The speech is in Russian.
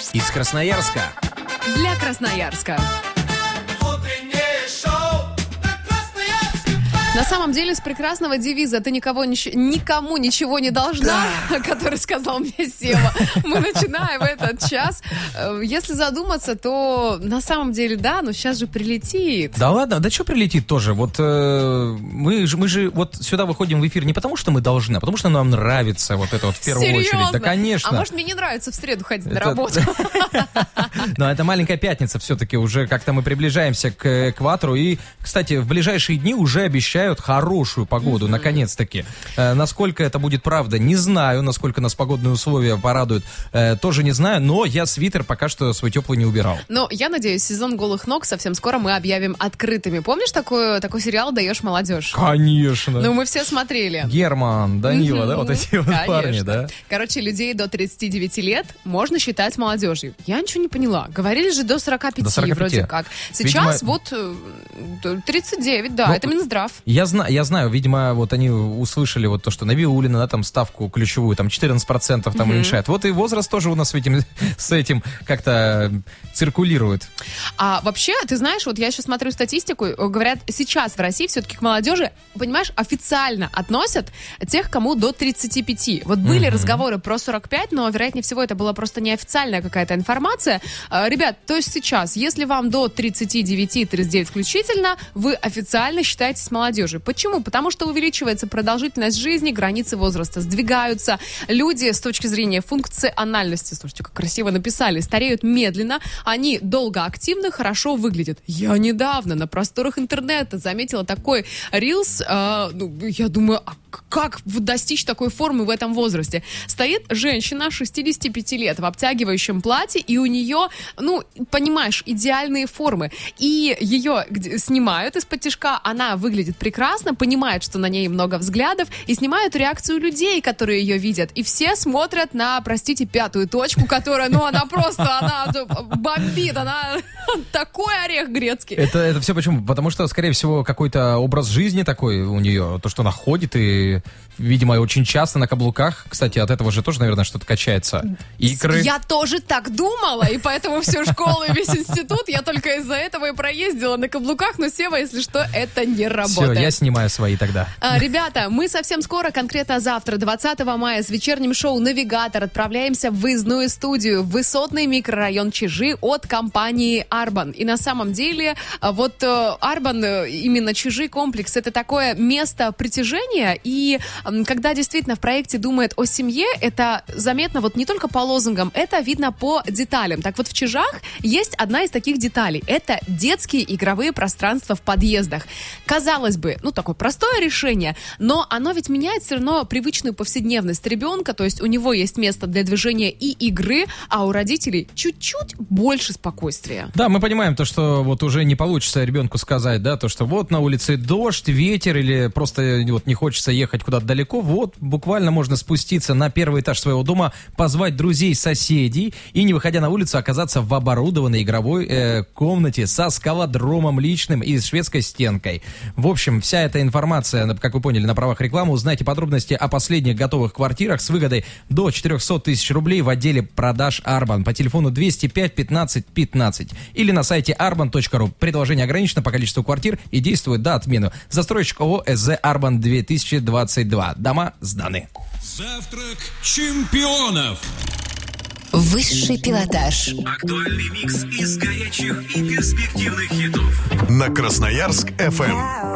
Из Красноярска. Для Красноярска. На самом деле, с прекрасного девиза «Ты никому ничего не должна», который сказал мне Сева, мы начинаем этот час. Если задуматься, то на самом деле, да, но сейчас же прилетит. Да ладно, да что прилетит тоже? Вот мы же вот сюда выходим в эфир не потому, что мы должны, а потому, что нам нравится вот это вот в первую очередь. Да, конечно. А может, мне не нравится в среду ходить на работу? Но это маленькая пятница все-таки, уже как-то мы приближаемся к экватору. И, кстати, в ближайшие дни уже обещают хорошую погоду, наконец-таки. Насколько это будет правда, не знаю. Насколько нас погодные условия порадуют, тоже не знаю. Но я свитер пока что свой теплый не убирал. Но я надеюсь, сезон голых ног совсем скоро мы объявим открытыми. Помнишь такой сериал «Даешь молодежь»? Конечно. Ну, мы все смотрели. Герман, Данила, да, вот эти вот парни, да? Короче, людей до 39 лет можно считать молодежью. Я ничего не поняла. Говорили же до 45, вроде как. Сейчас видимо, вот 39, да, это Минздрав. Я знаю, видимо, вот они услышали вот то, что Набиуллина, да, там ставку ключевую, там 14% там уменьшает. Вот и возраст тоже у нас с этим как-то циркулирует. А вообще, ты знаешь, вот я сейчас смотрю статистику, говорят, сейчас в России все-таки к молодежи, понимаешь, официально относят тех, кому до 35. Вот были разговоры про 45, но, вероятнее всего, это была просто неофициальная какая-то информация. Ребят, то есть сейчас, если вам до 39 включительно, вы официально считаетесь молодежью. Почему? Потому что увеличивается продолжительность жизни, границы возраста сдвигаются. Люди с точки зрения функциональности, слушайте, как красиво написали, стареют медленно, они долго активны, хорошо выглядят. Я недавно на просторах интернета заметила такой рилс, я думаю, как достичь такой формы в этом возрасте? Стоит женщина 65 лет в обтягивающем платье, и у нее, понимаешь, идеальные формы. И ее снимают из-под тишка, она выглядит прекрасно, понимает, что на ней много взглядов, и снимают реакцию людей, которые ее видят. И все смотрят на, простите, пятую точку, которая, она бомбит, она такой орех грецкий. Это все почему? Потому что, скорее всего, какой-то образ жизни такой у нее, то, что она ходит и, видимо, очень часто на каблуках. Кстати, от этого же тоже, наверное, что-то качается. Икры. Я тоже так думала, и поэтому всю школу и весь институт я только из-за этого и проездила на каблуках, но, Сева, если что, это не работает. Все, я снимаю свои тогда. Ребята, мы совсем скоро, конкретно завтра, 20 мая, с вечерним шоу «Навигатор» отправляемся в выездную студию в высотный микрорайон Чижи от компании «Арбан». И на самом деле, вот «Арбан», именно Чижи комплекс, это такое место притяжения, и когда действительно в проекте думает о семье, это заметно вот не только по лозунгам, это видно по деталям. Так вот, в Чижах есть одна из таких деталей. Это детские игровые пространства в подъездах. Казалось бы, такое простое решение, но оно ведь меняет все равно привычную повседневность ребенка, то есть у него есть место для движения и игры, а у родителей чуть-чуть больше спокойствия. Да, мы понимаем то, что вот уже не получится ребенку сказать, да, то, что вот на улице дождь, ветер, или просто вот не хочется ехать куда-то далеко, вот буквально можно спуститься на первый этаж своего дома, позвать друзей, соседей и, не выходя на улицу, оказаться в оборудованной игровой комнате со скалодромом личным и с шведской стенкой. В общем, вся эта информация, как вы поняли, на правах рекламы. Узнайте подробности о последних готовых квартирах с выгодой до 400 тысяч рублей в отделе продаж Арбан по телефону 205 15 15 или на сайте arban.ru. Предложение ограничено по количеству квартир и действует до отмены. Застройщик ООО СЗ Арбан 2022. Дома сданы. Завтрак чемпионов. Высший пилотаж. Актуальный микс из горячих и перспективных хитов. На Красноярск FM.